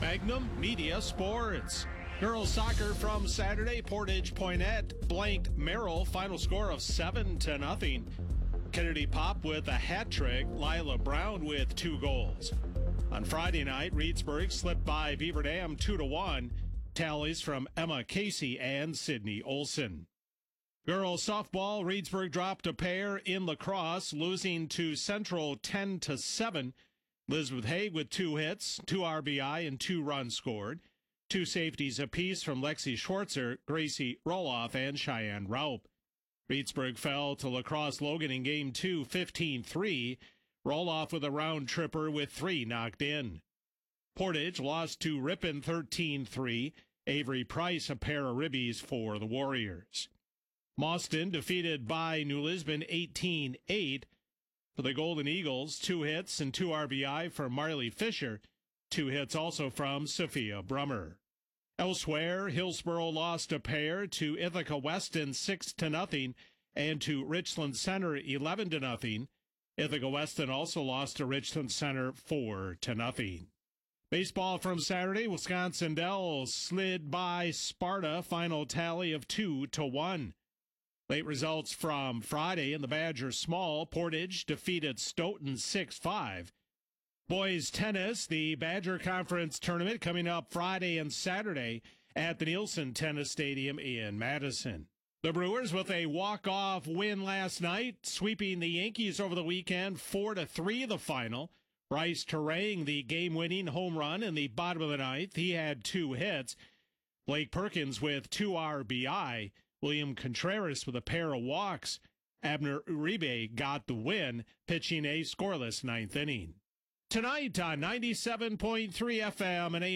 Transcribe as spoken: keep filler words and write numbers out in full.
Magnum Media Sports. Girls soccer from Saturday. Portage Poinet blanked Merrill. Final score of seven to nothing. Kennedy Pop with a hat trick. Lila Brown with two goals. On Friday night, Reedsburg slipped by Beaver Dam two to one. Tallies from Emma Casey and Sydney Olson. Girls softball, Reedsburg dropped a pair in lacrosse, losing to Central ten to seven. Elizabeth Haig with two hits, two R B I, and two runs scored. Two safeties apiece from Lexi Schwartzer, Gracie Roloff, and Cheyenne Raup. Reedsburg fell to Lacrosse Logan in Game two, fifteen three. Roloff with a round tripper with three knocked in. Portage lost to Ripon thirteen three. Avery Price a pair of ribbies for the Warriors. Mauston defeated by New Lisbon eighteen eight. For the Golden Eagles, two hits and two R B I from Marley Fisher. Two hits also from Sophia Brummer. Elsewhere, Hillsboro lost a pair to Ithaca Weston six to nothing and to Richland Center eleven to nothing. Ithaca Weston also lost to Richland Center four to nothing. Baseball from Saturday, Wisconsin Dells slid by Sparta, final tally of two to one. Late results from Friday in the Badger Small. Portage defeated Stoughton six five. Boys tennis, the Badger Conference tournament coming up Friday and Saturday at the Nielsen Tennis Stadium in Madison. The Brewers with a walk-off win last night, sweeping the Yankees over the weekend four to three the final. Bryce Terang, the game-winning home run in the bottom of the ninth. He had two hits. Blake Perkins with two R B I. William Contreras with a pair of walks. Abner Uribe got the win, pitching a scoreless ninth inning. Tonight on ninety-seven point three F M and A M